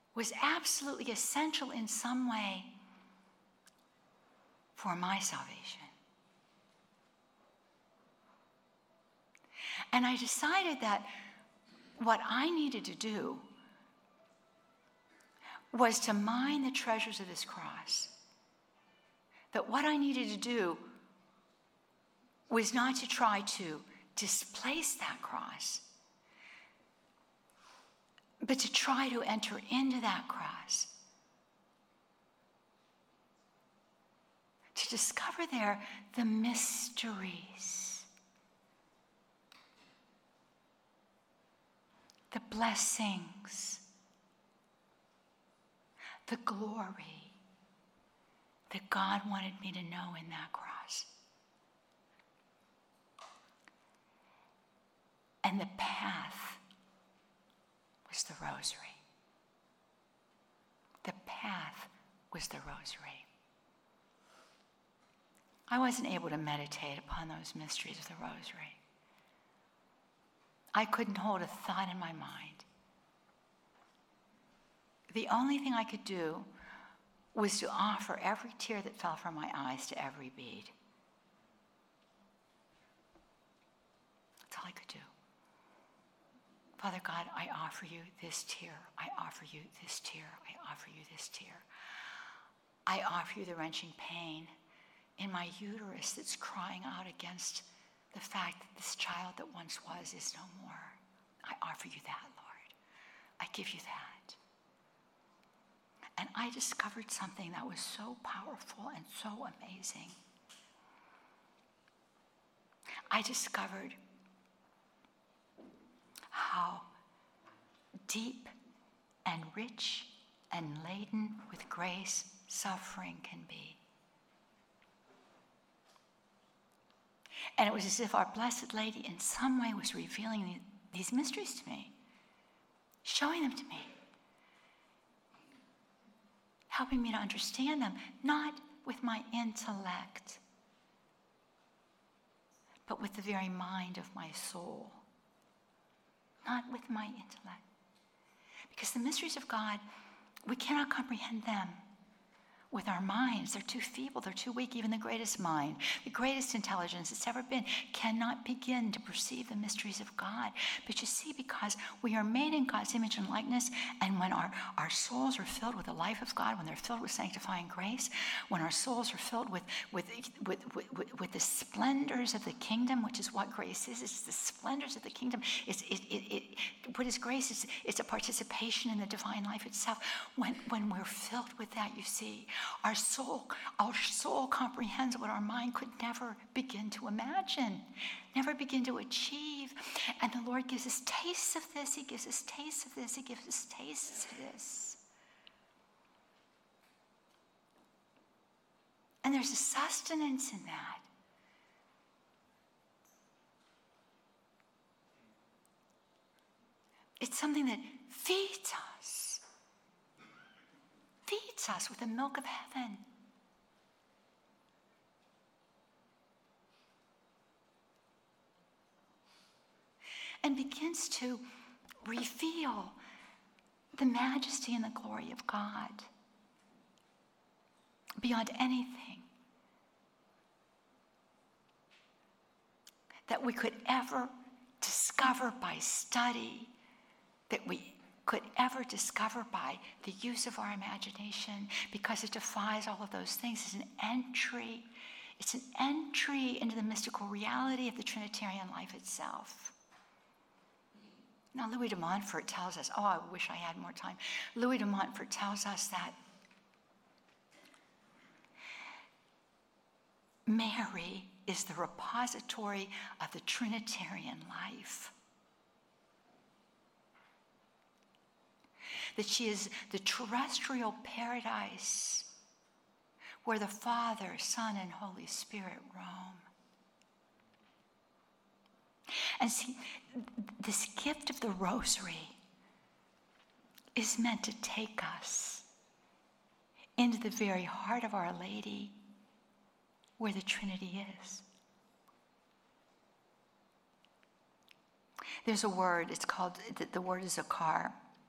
was absolutely essential in some way for my salvation. And I decided that what I needed to do was to mine the treasures of this cross. That what I needed to do was not to try to displace that cross, but to try to enter into that cross, to discover there the mysteries, the blessings, the glory that God wanted me to know in that cross. And the path was the rosary. The path was the rosary. I wasn't able to meditate upon those mysteries of the rosary. I couldn't hold a thought in my mind. The only thing I could do was to offer every tear that fell from my eyes to every bead. That's all I could do. Father God, I offer you this tear. I offer you this tear. I offer you this tear. I offer you the wrenching pain in my uterus that's crying out against the fact that this child that once was is no more. I offer you that, Lord. I give you that. And I discovered something that was so powerful and so amazing. I discovered how deep and rich and laden with grace suffering can be. And it was as if our Blessed Lady in some way was revealing these mysteries to me, showing them to me, helping me to understand them, not with my intellect, but with the very mind of my soul, not with my intellect. Because the mysteries of God, we cannot comprehend them with our minds. They're too feeble, they're too weak. Even the greatest mind, the greatest intelligence that's ever been, cannot begin to perceive the mysteries of God. But you see, because we are made in God's image and likeness, and when our souls are filled with the life of God, when they're filled with sanctifying grace, when our souls are filled with the splendors of the kingdom, which is what grace is, it's the splendors of the kingdom. What is grace? It's a participation in the divine life itself. When we're filled with that, you see, our soul comprehends what our mind could never begin to imagine, never begin to achieve. And the Lord gives us tastes of this. He gives us tastes of this. He gives us tastes of this. And there's a sustenance in that. It's something that feeds us with the milk of heaven. And begins to reveal the majesty and the glory of God beyond anything that we could ever discover by study, that we could ever discover by the use of our imagination, because it defies all of those things. It's an entry into the mystical reality of the Trinitarian life itself. Now, Louis de Montfort tells us, I wish I had more time. Louis de Montfort tells us that Mary is the repository of the Trinitarian life. That she is the terrestrial paradise where the Father, Son, and Holy Spirit roam. And see, this gift of the rosary is meant to take us into the very heart of Our Lady, where the Trinity is. There's a word, the word is zakar.